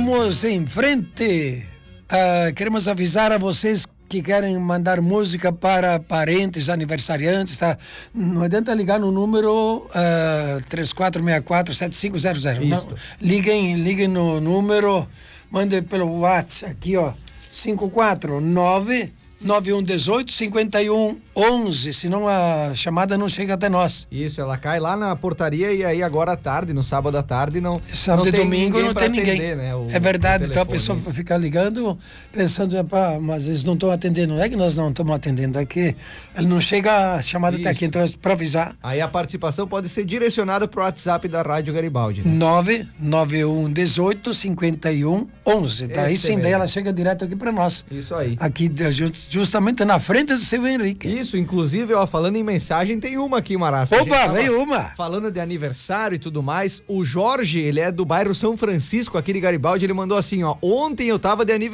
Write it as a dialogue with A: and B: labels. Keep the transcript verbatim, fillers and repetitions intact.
A: Vamos em frente. Uh, queremos avisar a vocês que querem mandar música para parentes, aniversariantes, tá? Não adianta ligar no número uh, três quatro seis quatro, sete cinco zero zero. Não, liguem, liguem no número, mandem pelo WhatsApp aqui, ó, cinco quatro nove nove um um oito cinco um um um, senão a chamada não chega até nós.
B: Isso, ela cai lá na portaria e aí agora à tarde, no sábado à tarde, não
A: sábado
B: não
A: e
B: tem
A: domingo não tem
B: atender,
A: ninguém.
B: Né, o,
A: é verdade, então a
B: telefone,
A: pessoa
B: isso.
A: fica ligando pensando, pá, mas eles não estão atendendo. Não é que nós não estamos atendendo, é que ele não chega a chamada até aqui, então é para avisar.
B: Aí a participação pode ser direcionada para o WhatsApp da Rádio Garibaldi. Né?
A: nove nove um um oito cinco um um um. Daí sim, daí ela chega direto aqui para nós.
B: Isso aí.
A: Aqui just, justamente na frente do seu Henrique.
B: Isso, inclusive, ó, falando em mensagem, tem uma aqui, Maraça.
A: Opa, veio uma.
B: Falando de aniversário e tudo mais, o Jorge, ele é do bairro São Francisco, aqui de Garibaldi, ele mandou assim, ó, ontem eu tava de aniversário.